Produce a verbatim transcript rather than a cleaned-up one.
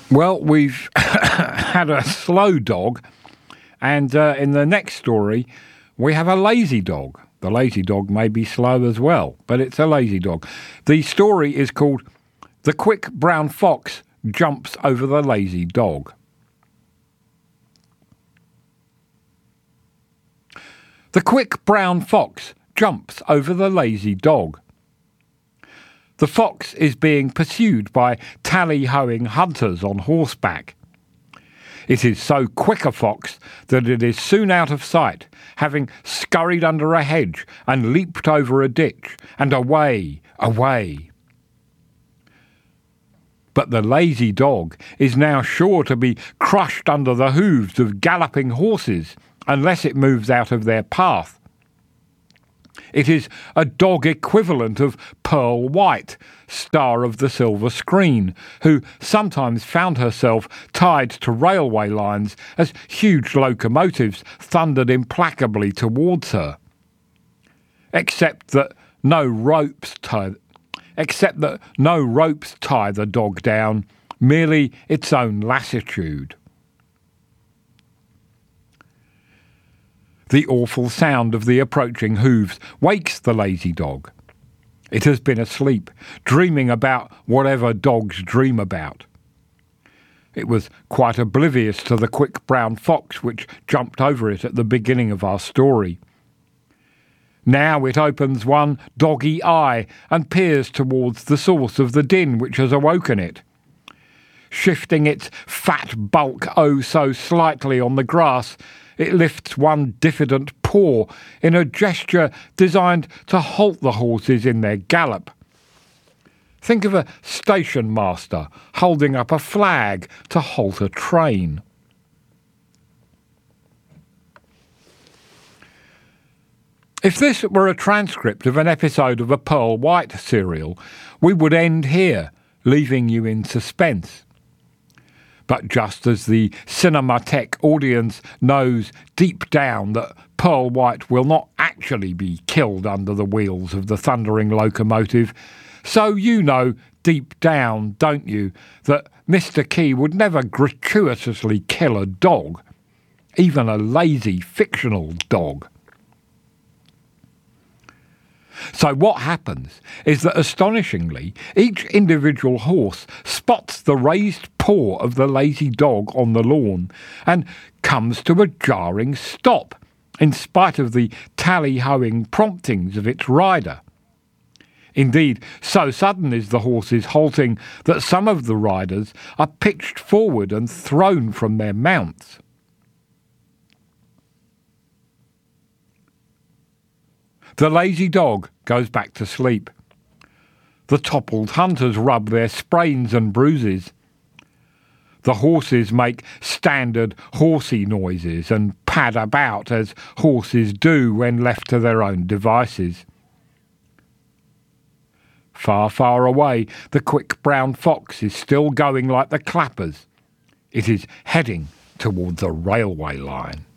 Well, we've had a slow dog, and uh, in the next story, we have a lazy dog. The lazy dog may be slow as well, but it's a lazy dog. The story is called The Quick Brown Fox Jumps Over the Lazy Dog. The quick brown fox jumps over the lazy dog. The fox is being pursued by tally-hoing hunters on horseback. It is so quick a fox that it is soon out of sight, having scurried under a hedge and leaped over a ditch, and away, away. But the lazy dog is now sure to be crushed under the hooves of galloping horses, unless it moves out of their path. It is a dog equivalent of Pearl White, star of the silver screen, who sometimes found herself tied to railway lines as huge locomotives thundered implacably towards her. Except that no ropes tie, except that no ropes tie the dog down, merely its own lassitude. The awful sound of the approaching hooves wakes the lazy dog. It has been asleep, dreaming about whatever dogs dream about. It was quite oblivious to the quick brown fox which jumped over it at the beginning of our story. Now it opens one doggy eye and peers towards the source of the din which has awoken it. Shifting its fat bulk oh so slightly on the grass, it lifts one diffident paw in a gesture designed to halt the horses in their gallop. Think of a station master holding up a flag to halt a train. If this were a transcript of an episode of a Pearl White serial, we would end here, leaving you in suspense. But just as the Cinematheque audience knows deep down that Pearl White will not actually be killed under the wheels of the thundering locomotive, so you know deep down, don't you, that Mister Key would never gratuitously kill a dog, even a lazy fictional dog. So what happens is that, astonishingly, each individual horse spots the raised paw of the lazy dog on the lawn and comes to a jarring stop, in spite of the tally-hoing promptings of its rider. Indeed, so sudden is the horse's halting that some of the riders are pitched forward and thrown from their mounts. The lazy dog goes back to sleep. The toppled hunters rub their sprains and bruises. The horses make standard horsey noises and pad about as horses do when left to their own devices. Far, far away, the quick brown fox is still going like the clappers. It is heading towards a railway line.